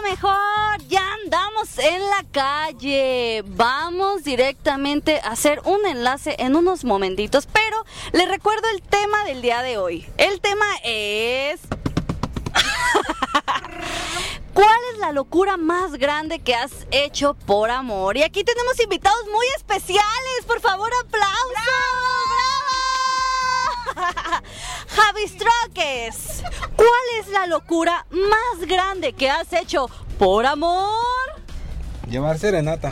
mejor, ya andamos en la calle. Vamos directamente a hacer un enlace en unos momentitos, pero les recuerdo el tema del día de hoy. El tema es... ¿Cuál es la locura más grande que has hecho por amor? Y aquí tenemos invitados muy especiales. Por favor, aplausos. ¡Bravo! Javistroques, ¿cuál es la locura más grande que has hecho por amor? Llevar serenata.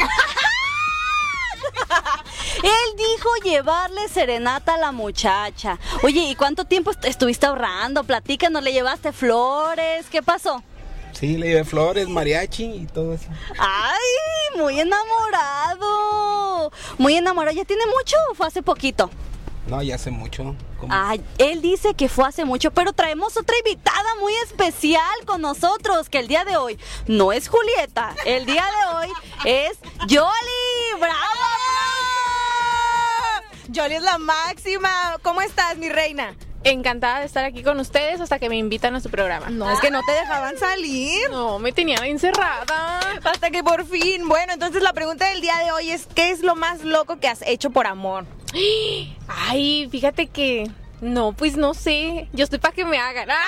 Él dijo llevarle serenata a la muchacha. Oye, ¿y cuánto tiempo estuviste ahorrando? Platícanos, ¿le llevaste flores? ¿Qué pasó? Sí, le llevé flores, mariachi y todo eso. ¡Ay! Muy enamorado. Muy enamorado. ¿Ya tiene mucho o fue hace poquito? No, ya hace mucho. ¿Cómo? Ay, él dice que fue hace mucho, pero traemos otra invitada muy especial con nosotros, que el día de hoy no es Julieta, el día de hoy es Yoli. ¡Bravo! Yoli es la máxima. ¿Cómo estás, mi reina? Encantada de estar aquí con ustedes hasta que me invitan a su programa. No, es que no te dejaban salir. No, me tenían encerrada. Hasta que por fin. Bueno, entonces la pregunta del día de hoy es: ¿qué es lo más loco que has hecho por amor? Ay, fíjate que... No, pues no sé. Yo estoy para que me hagan. ¡Ah!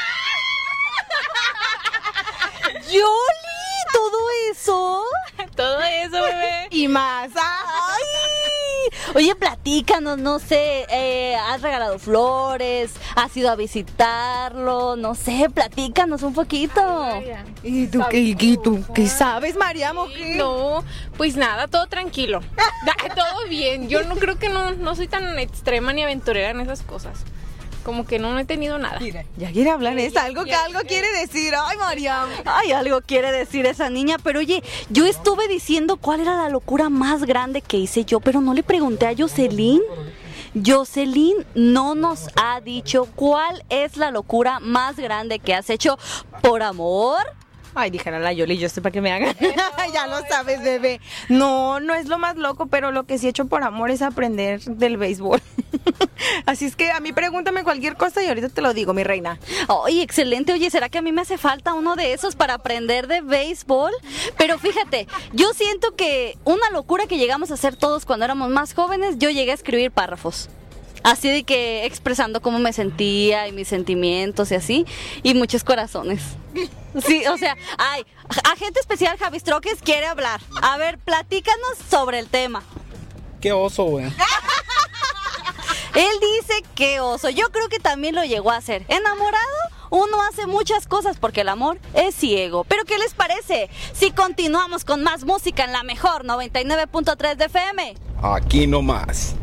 Yoli, ¿todo eso? Todo eso, bebé. Y más. ¡Ay! Oye, platícanos, no sé, ¿has regalado flores? ¿Has ido a visitarlo? No sé, platícanos un poquito. ¿Y tú qué sabes, Mariam, o qué? No, pues nada, todo tranquilo. Todo bien. Yo no creo que no soy tan extrema ni aventurera en esas cosas. Como que no he tenido nada. Mira, ya quiere hablar algo quiere decir. Ay, Mariam. Ay, algo quiere decir esa niña, pero oye, yo estuve diciendo cuál era la locura más grande que hice yo, pero no le pregunté a Jocelyn. Jocelyn no nos ha dicho cuál es la locura más grande que has hecho por amor. Ay, dijera la Yoli, yo sé para qué me hagan. Ya lo sabes, bebé. No es lo más loco, pero lo que sí he hecho por amor es aprender del béisbol. Así es que a mí pregúntame cualquier cosa y ahorita te lo digo, mi reina. Ay, excelente. Oye, ¿será que a mí me hace falta uno de esos para aprender de béisbol? Pero fíjate, yo siento que una locura que llegamos a hacer todos cuando éramos más jóvenes, yo llegué a escribir párrafos. Así de que expresando cómo me sentía y mis sentimientos y así, y muchos corazones. Sí, o sea, ay, agente especial Javistroques quiere hablar. A ver, platícanos sobre el tema. Qué oso, güey. Él dice que oso, yo creo que también lo llegó a hacer. Enamorado, uno hace muchas cosas porque el amor es ciego. Pero ¿qué les parece si continuamos con más música en la mejor 99.3 de FM? Aquí nomás.